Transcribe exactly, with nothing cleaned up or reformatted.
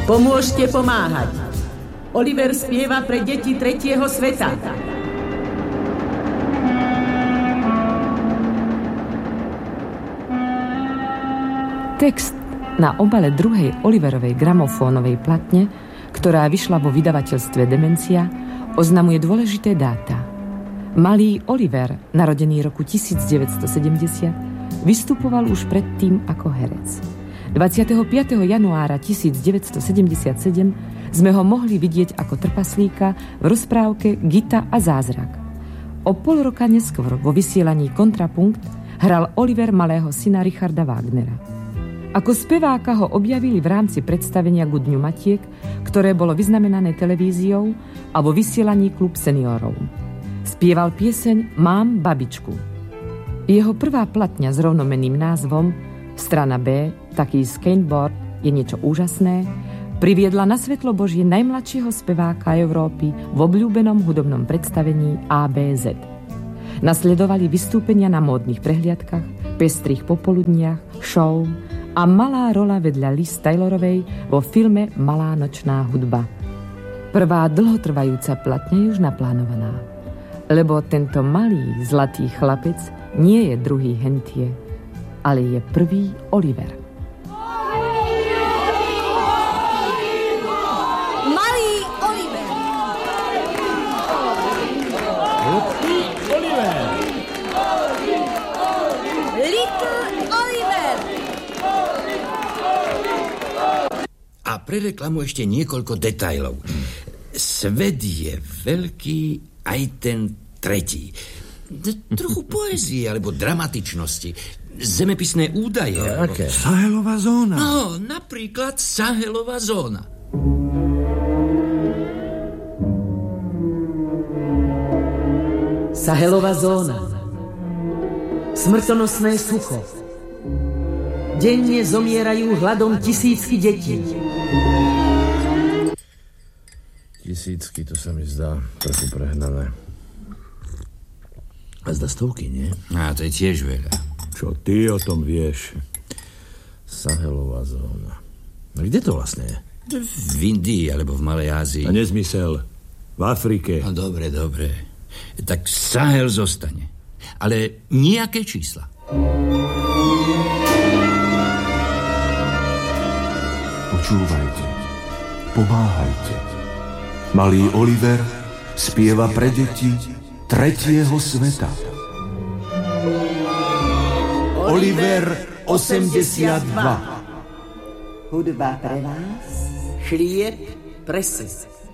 Pomôžte pomáhať. Oliver spieva pre deti tretieho sveta. Text na obale druhej Oliverovej gramofónovej platne, ktorá vyšla vo vydavateľstve Demencia, oznamuje dôležité dáta. Malý Oliver, narodený roku devätnásťstosedemdesiat, vystupoval už predtým ako herec. dvadsiateho piateho januára devätnásťstosedemdesiatsedem sme ho mohli vidieť ako trpaslíka v rozprávke Gita a zázrak. O pol roka neskôr vo vysielaní Kontrapunkt hral Oliver malého syna Richarda Wagnera. Ako speváka ho objavili v rámci predstavenia Ku dňu matiek, ktoré bolo vyznamenané televíziou, a vo vysielaní Klub seniorov. Spieval pieseň Mám babičku. Jeho prvá platňa s rovnomenným názvom Strana B, taký skateboard je niečo úžasné, priviedla na svetlo Božie najmladšieho speváka Európy v obľúbenom hudobnom predstavení á bé zet. Nasledovali vystúpenia na módnych prehliadkach, pestrých popoludniach, show a malá rola vedľa Liz Taylorovej vo filme Malá nočná hudba. Prvá dlhotrvajúca platňa je už naplánovaná, lebo tento malý zlatý chlapec nie je druhý Hentie, ale je prvý Oliver. Malý Oliver. Little Oliver. Little Oliver. A pre reklamu ešte niekoľko detailov. Svet je veľký, aj ten tretí. Trochu poézie alebo dramatičnosti. Zemepisné údaje. No, aké? Sahelová zóna. No, napríklad Sahelová zóna. Sahelová zóna. Smrtonosné sucho. Denne zomierajú hladom tisícky detí. Tisícky, to sa mi zdá trochu prehnané. A zda stovky, nie? A to je tiež veľa. Čo ty o tom vieš? Sahelová zóna. A kde to vlastne je? V Indii alebo v Malej Ázii. A nezmysel. V Afrike. No dobre, dobre. Tak Sahel zostane. Ale nejaké čísla. Počúvajte. Pomáhajte. Malý Oliver spieva pre deti tretieho sveta. Oliver osemdesiatdva. Hudba pre vás, chlieb pre svet.